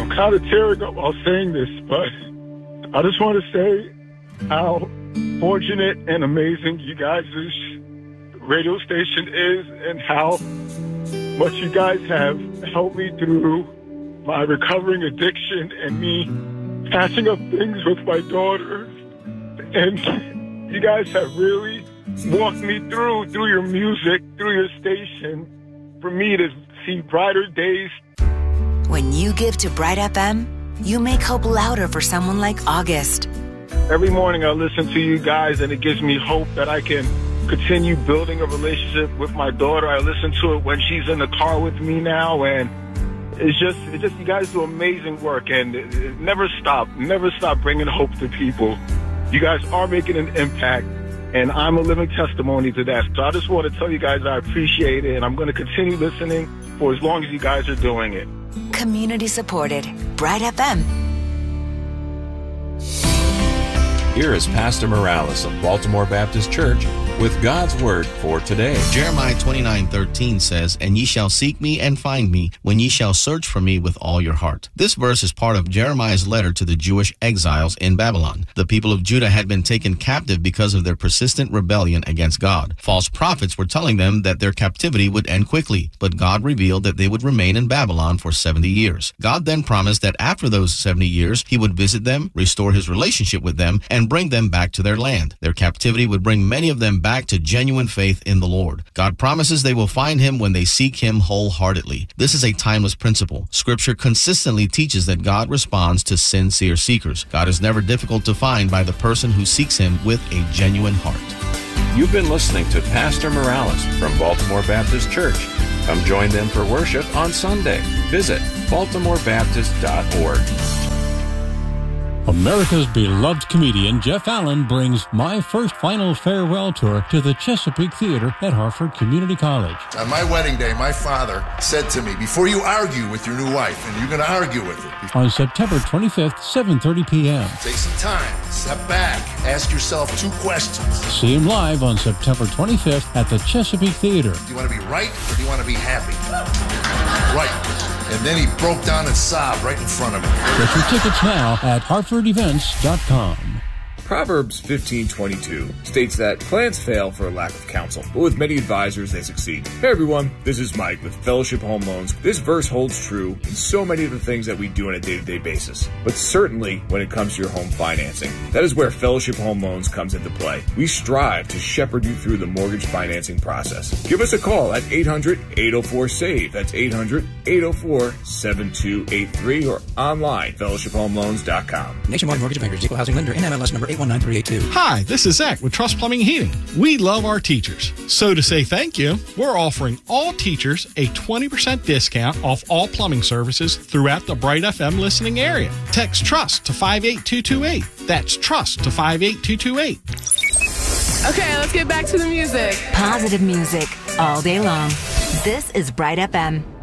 I'm kind of tearing up while saying this, but I just want to say how fortunate and amazing you guys' radio station is and how much you guys have helped me through my recovering addiction and me patching up things with my daughter. And you guys have really walked me through your music, through your station, for me to see brighter days. When you give to Bright FM, you make hope louder for someone like August. Every morning I listen to you guys and it gives me hope that I can continue building a relationship with my daughter. I listen to it when she's in the car with me now, and it's just you guys do amazing work, and it never stop bringing hope to people. You guys are making an impact, and I'm a living testimony to that. So I just want to tell you guys I appreciate it, and I'm going to continue listening for as long as you guys are doing it. Community supported. Bright FM. Here is Pastor Morales of Baltimore Baptist Church with God's Word for today. Jeremiah 29:13 says, "And ye shall seek me and find me, when ye shall search for me with all your heart." This verse is part of Jeremiah's letter to the Jewish exiles in Babylon. The people of Judah had been taken captive because of their persistent rebellion against God. False prophets were telling them that their captivity would end quickly, but God revealed that they would remain in Babylon for 70 years. God then promised that after those 70 years, he would visit them, restore his relationship with them, and bring them back to their land. Their captivity would bring many of them back to genuine faith in the Lord. God promises they will find him when they seek him wholeheartedly. This is a timeless principle. Scripture consistently teaches that God responds to sincere seekers. God is never difficult to find by the person who seeks him with a genuine heart. You've been listening to Pastor Morales from Baltimore Baptist Church. Come join them for worship on Sunday. Visit baltimorebaptist.org. America's beloved comedian Jeff Allen brings My First Final Farewell Tour to the Chesapeake Theater at Hartford Community College. On my wedding day, my father said to me, before you argue with your new wife, and you're going to argue with it. On September 25th, 7:30 p.m. Take some time, step back, ask yourself 2 questions. See him live on September 25th at the Chesapeake Theater. Do you want to be right or do you want to be happy? Right. And then he broke down and sobbed right in front of me. Get your tickets now at hartfordevents.com. Proverbs 15:22 states that plans fail for a lack of counsel, but with many advisors they succeed. Hey everyone, this is Mike with Fellowship Home Loans. This verse holds true in so many of the things that we do on a day-to-day basis, but certainly when it comes to your home financing. That is where Fellowship Home Loans comes into play. We strive to shepherd you through the mortgage financing process. Give us a call at 800-804-SAVE. That's 800-804-7283 or online, fellowshiphomeloans.com. Nationwide Mortgage Bankers, Equal Housing Lender, NMLS number 819382. Hi, this is Zach with Trust Plumbing and Heating. We love our teachers. So to say thank you, we're offering all teachers a 20% discount off all plumbing services throughout the Bright FM listening area. Text TRUST to 58228. That's TRUST to 58228. Okay, let's get back to the music. Positive music all day long. This is Bright FM.